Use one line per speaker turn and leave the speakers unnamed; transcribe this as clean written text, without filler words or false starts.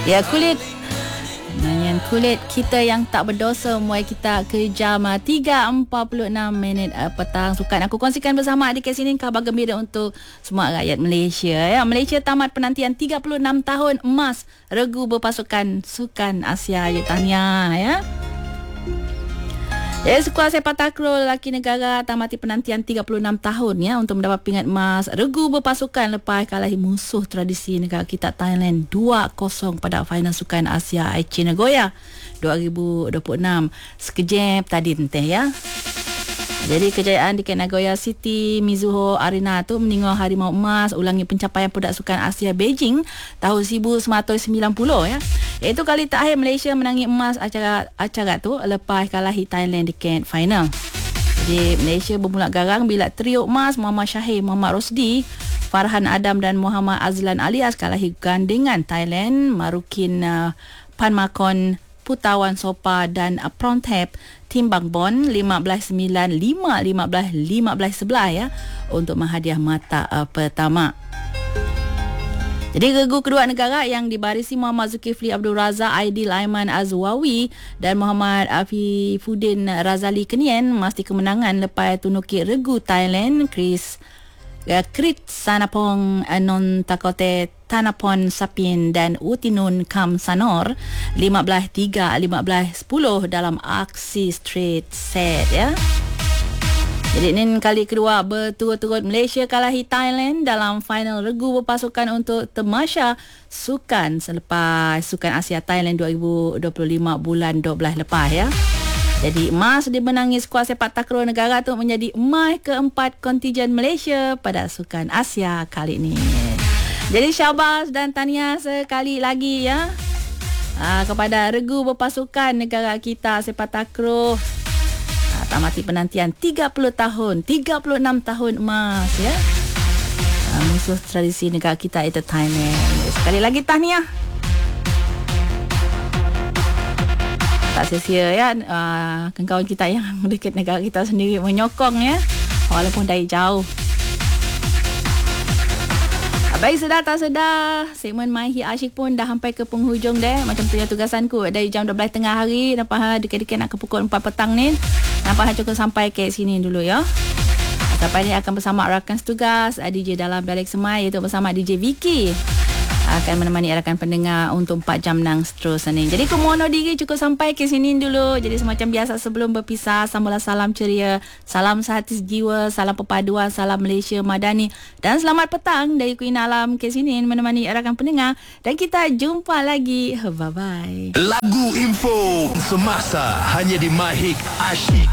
Ya, dengan kulit kita yang tak berdosa muai kita ke jam 3.46 petang. Sukan aku kongsikan bersama adik sini khabar gembira untuk semua rakyat Malaysia ya. Malaysia tamat penantian 36 tahun emas regu berpasukan Sukan Asia. Ya, tahniah ya. Skuad sepak takraw lelaki negara tamati penantian 36 tahun ya untuk mendapat pingat emas regu berpasukan lepas kalahi musuh tradisi negara kita Thailand 2-0 pada final Sukan Asia Aichi Nagoya 2026. Sekejap tadi entah ya. Jadi kejayaan di Nagoya City Mizuho Arena tu meninggal harimau emas ulangi pencapaian Pedak Sukan Asia Beijing tahun 1990 ya. Iaitu kali terakhir Malaysia menangi emas acara tu lepas kalahi Thailand di Grand Final. Jadi Malaysia bermula garang bila trio emas Muhammad Syahir, Muhammad Rosdi, Farhan Adam dan Muhammad Azlan Alias kalahi gandengan Thailand Marukin Panmakon, Putawan Sopa dan Prontep timbang Bon 15-9, 5-15, 15-11 ya untuk menghadiah mata pertama. Jadi regu kedua negara yang dibarisi Muhammad Zulkifli Abdul Razak, Aidil Aiman Azwawi dan Muhammad Afifuddin Razali Kenien mesti kemenangan lepas tunuki regu Thailand Krit Sanapong Non Takote Tanapon Sapin dan Utinun Kam Sanor 15-3, 15-10 dalam aksi straight set ya. Jadi ini kali kedua berturut-turut Malaysia kalahi Thailand dalam final regu berpasukan untuk tamasya sukan selepas Sukan Asia Thailand 2025 bulan 12 lepas ya. Jadi emas dimenangi skuad sepak takraw negara tu menjadi emas keempat kontijen Malaysia pada Sukan Asia kali ini. Jadi syabas dan tahniah sekali lagi ya kepada regu berpasukan negara kita sepak takraw. Tamati penantian 36 tahun emas ya. Musuh tradisi negara kita itu Thailand. Sekali lagi tahniah. Tak sia-sia ya kawan-kawan kita yang dekat negara kita sendiri menyokong ya walaupun dari jauh. Baik, sedar tak sedar segmen My Hit Asyik pun dah sampai ke penghujung dah. Macam tu ya tugasanku dari jam 12 tengah hari nampak dekat-dekat nak ke pukul 4 petang ni. Nampak cukup sampai ke sini dulu ya. Sampai ni akan bersama rakan setugas DJ dalam balik semai iaitu bersama DJ Vicky. Akan menemani rakan pendengar untuk 4 jam nang seterusnya ni. Jadi kumono diri cukup sampai ke sini dulu. Jadi semacam biasa sebelum berpisah, sambunglah salam ceria, salam sehati sejiwa, salam perpaduan, salam Malaysia Madani dan selamat petang dari Queen Alam ke sini menemani rakan pendengar dan kita jumpa lagi. Bye bye.
Lagu info semasa hanya di My Hit Asyik.